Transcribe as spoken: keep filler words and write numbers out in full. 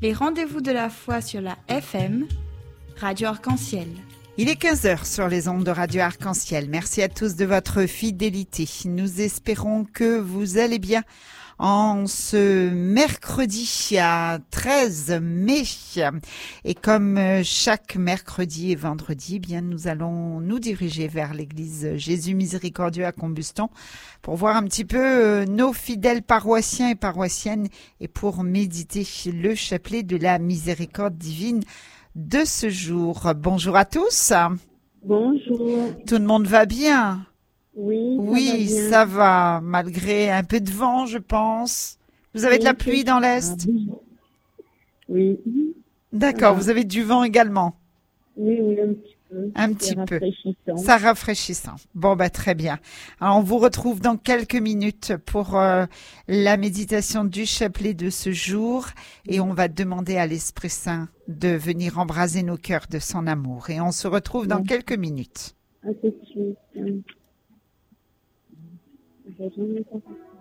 Les rendez-vous de la foi sur la F M, Radio Arc-en-Ciel. Il est quinze heures sur les ondes de Radio Arc-en-Ciel. Merci à tous de votre fidélité. Nous espérons que vous allez bien en ce mercredi à treize mai. Et comme chaque mercredi et vendredi, eh bien nous allons nous diriger vers l'église Jésus Miséricordieux à Combuston pour voir un petit peu nos fidèles paroissiens et paroissiennes et pour méditer le chapelet de la miséricorde divine de ce jour. Bonjour à tous. Bonjour. Tout le monde va bien? Oui, ça oui, va bien. ça va, malgré un peu de vent, je pense. Vous avez Oui, de la c'est pluie dans l'Est? ça. Oui, D'accord, ça va. vous avez du vent également? oui, oui, un petit peu. Un C'est petit peu. rafraîchissant. Ça rafraîchissant. Bon, bah très bien. Alors, on vous retrouve dans quelques minutes pour euh, la méditation du chapelet de ce jour et on va demander à l'Esprit Saint de venir embraser nos cœurs de son amour. Et on se retrouve dans Oui. quelques minutes. À tout de suite. Je vais jamais t'en-